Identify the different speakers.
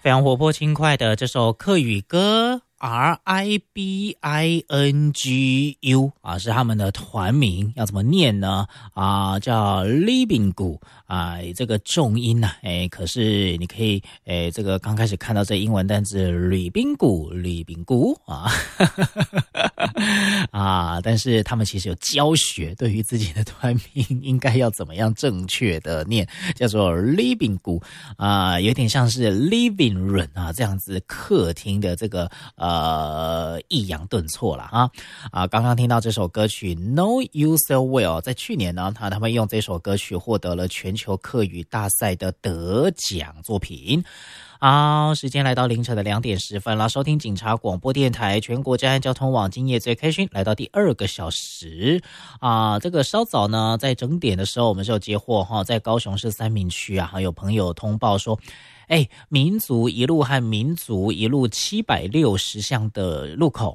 Speaker 1: 非常活泼轻快的这首客语歌 RIBINGU 啊，是他们的团名，要怎么念呢？啊，叫 Living Gu 啊，这个重音呐，可是你可以这个刚开始看到这英文单字 Living Gu 啊，啊，但是他们其实有教学，对于自己的团名应该要怎么样正确的念，叫做 Living Gu 啊，有点像是 Living Room 啊这样子客厅的这个抑扬顿挫啦啊！刚刚听到这首歌曲 Know You So Well， 在去年呢，他们用这首歌曲获得了全球客语大赛的得奖作品。好，时间来到凌晨的2点10分了，收听警察广播电台全国治安交通网今夜最开心，来到第2个小时啊。这个稍早呢，在整点的时候，我们是有接获在高雄市三民区啊，有朋友通报说，民族一路和民族一路760巷的路口